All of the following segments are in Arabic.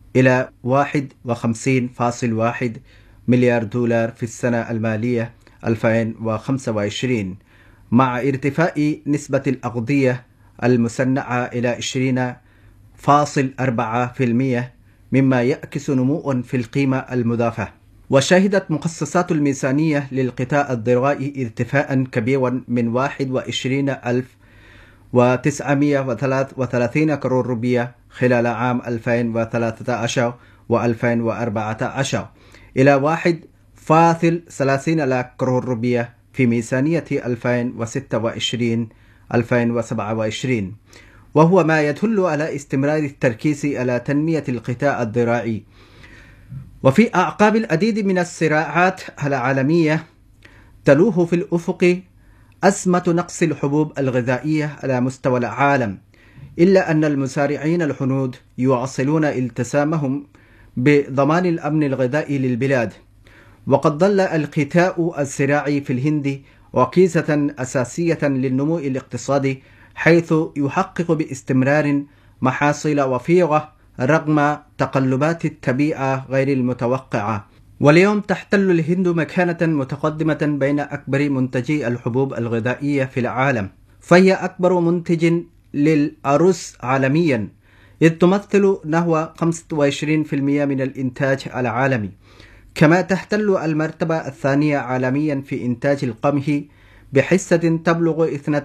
إلى 51.1 مليار دولار في السنة المالية 2025، مع ارتفاع نسبة الأغذية المصنعة إلى 20.4%، مما يعكس نمو في القيمة المضافة. وشهدت مخصصات الميزانية للقطاع الزراعي ارتفاعا كبيرا من 21,933 كرور روبية خلال عام 2013 و2014 إلى 1.30 لاخ كرور روبية في ميزانية 2026-2027، وهو ما يدل على استمرار التركيز على تنمية القطاع الزراعي. وفي أعقاب العديد من الصراعات العالمية تلوح في الأفق أزمة نقص الحبوب الغذائية على مستوى العالم، إلا أن المزارعين الهنود يواصلون التزامهم بضمان الأمن الغذائي للبلاد. وقد ظل القطاع الزراعي في الهند ركيزة أساسية للنمو الاقتصادي، حيث يحقق باستمرار محاصيل وفيرة رغم تقلبات الطبيعة غير المتوقعة. واليوم تحتل الهند مكانة متقدمة بين أكبر منتجي الحبوب الغذائية في العالم، فهي أكبر منتج للأرز عالميا، إذ تمثل نحو 25% من الإنتاج العالمي. كما تحتل المرتبة الثانية عالميا في إنتاج القمح بحصة تبلغ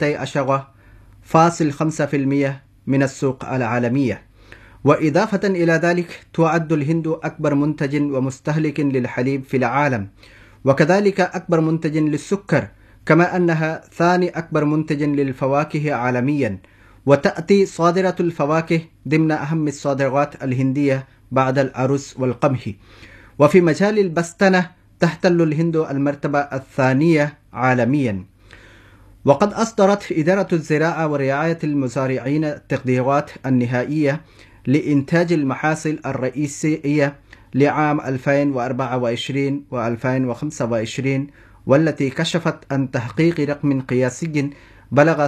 12.5% من السوق العالمية. وإضافة إلى ذلك تعد الهند أكبر منتج ومستهلك للحليب في العالم، وكذلك أكبر منتج للسكر، كما أنها ثاني أكبر منتج للفواكه عالميا، وتأتي صادرة الفواكه ضمن أهم الصادرات الهندية بعد الأرز والقمح. وفي مجال البستنة تحتل الهند المرتبة الثانية عالميا. وقد أصدرت إدارة الزراعة ورعاية المزارعين التقديرات النهائية لإنتاج المحاصيل الرئيسية لعام 2024 و2025، والتي كشفت عن تحقيق رقم قياسي بلغ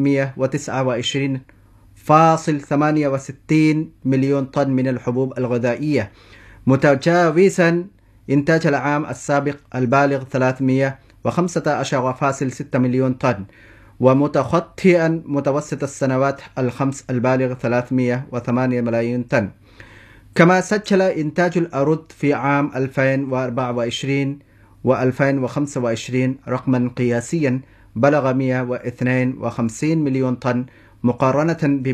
329.68 مليون طن من الحبوب الغذائية، متجاوزا إنتاج العام السابق البالغ 315.6 مليون طن، ومتخطئا متوسط السنوات الخمس البالغ 308 ملايين طن. كما سجل إنتاج الأرز في عام 2024 و2025 رقما قياسيا بلغ 152 مليون طن، مقارنة ب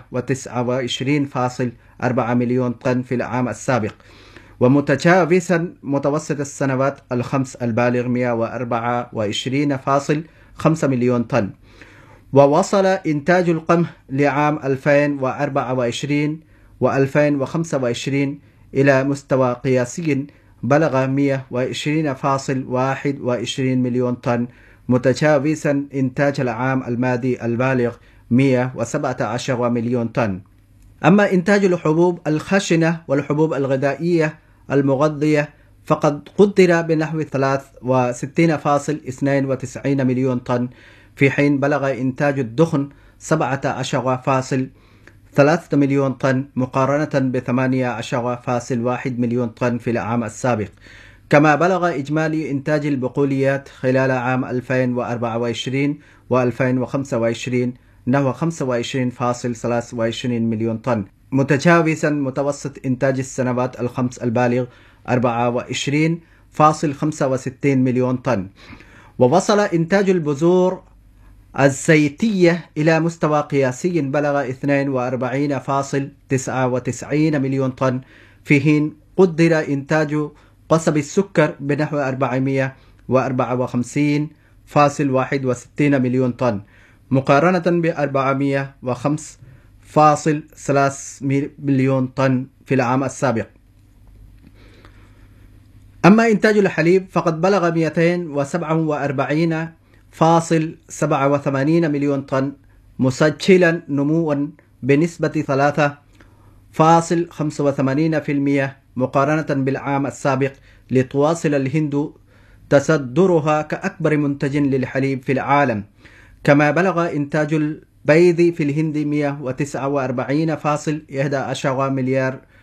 129.4 مليون طن في العام السابق، ومتجاوزا متوسط السنوات الخمس البالغ 124.5 مليون طن. ووصل إنتاج القمح لعام 2024 و2025 إلى مستوى قياسي بلغ 120.21 مليون طن، متجاوزا إنتاج العام الماضي البالغ 117 مليون طن. أما إنتاج الحبوب الخشنة والحبوب الغذائية المغذية فقد قدر بنحو 63.92 مليون طن، في حين بلغ إنتاج الدخن 17.3 مليون طن، مقارنة ب 18.1 مليون طن في العام السابق. كما بلغ إجمالي إنتاج البقوليات خلال عام 2024 و2025 نحو 25.23 مليون طن، متجاوزا متوسط إنتاج السنوات الخمس البالغ 24.65 مليون طن. ووصل إنتاج البذور الزيتية إلى مستوى قياسي بلغ 42.99 مليون طن، في حين قدر إنتاج قصب السكر بنحو 454.61 مليون طن، مقارنة ب 405.3 مليون طن في العام السابق. أما إنتاج الحليب فقد بلغ 247.87 مليون طن، مسجلا نموا بنسبة 3.85% مقارنة بالعام السابق، لتواصل الهند تصدرها كأكبر منتج للحليب في العالم. كما بلغ إنتاج البيض في الهند 149.11 مليار